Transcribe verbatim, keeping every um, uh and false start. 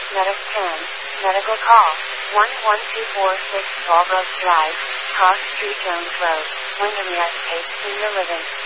Medic ten, medical call, one one two four six Walgrove Drive, Cross Street, Jones Road, Windermere, Senior Living.